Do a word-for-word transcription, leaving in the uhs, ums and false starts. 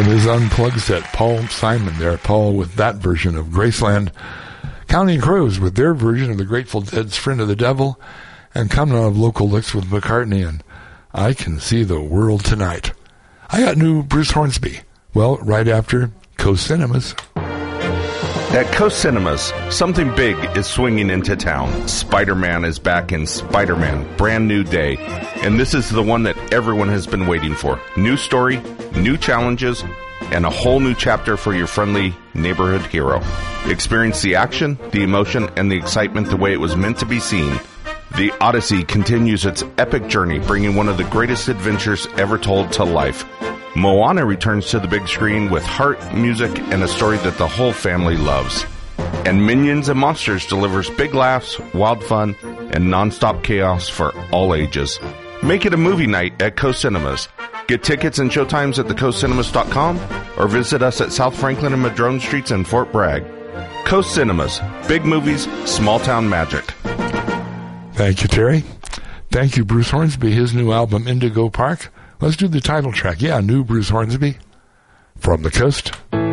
from his unplugged set, Paul Simon there. Paul with that version of Graceland. Counting Crows with their version of the Grateful Dead's Friend of the Devil. And coming out of local licks with McCartney and I Can See the World Tonight. I got new Bruce Hornsby. Well, right after Coast Cinemas. At Coast Cinemas, something big is swinging into town. Spider-Man is back in Spider-Man, Brand New Day. And this is the one that everyone has been waiting for. New story, new challenges, and a whole new chapter for your friendly neighborhood hero. Experience the action, the emotion, and the excitement the way it was meant to be seen. The Odyssey continues its epic journey, bringing one of the greatest adventures ever told to life. Moana returns to the big screen with heart, music, and a story that the whole family loves. And Minions and Monsters delivers big laughs, wild fun, and non-stop chaos for all ages. Make it a movie night at Coast Cinemas. Get tickets and showtimes at the coast cinemas dot com or visit us at South Franklin and Madrone Streets in Fort Bragg. Coast Cinemas. Big movies, small town magic. Thank you, Terry. Thank you, Bruce Hornsby. His new album, Indigo Park. Let's do the title track. Yeah, new Bruce Hornsby from the coast.